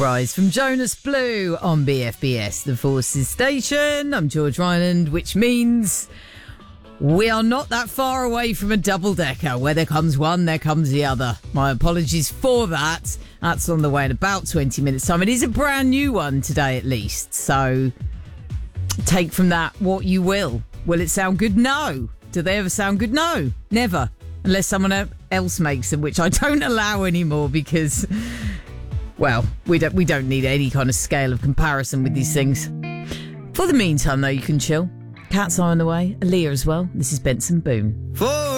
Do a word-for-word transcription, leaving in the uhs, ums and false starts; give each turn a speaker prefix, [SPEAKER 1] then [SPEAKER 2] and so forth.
[SPEAKER 1] Rise from Jonas Blue on B F B S, the Forces Station. I'm George Ryland, which means we are not that far away from a double-decker. Where there comes one, there comes the other. My apologies for that. That's on the way in about twenty minutes' time. It is a brand new one today, at least. So take from that what you will. Will it sound good? No. Do they ever sound good? No. Never. Unless someone else makes them, which I don't allow anymore because, well, we don't we don't need any kind of scale of comparison with these things. For the meantime, though, you can chill. Cat's Eye on the way. Aaliyah as well. This is Benson Boone.
[SPEAKER 2] Four.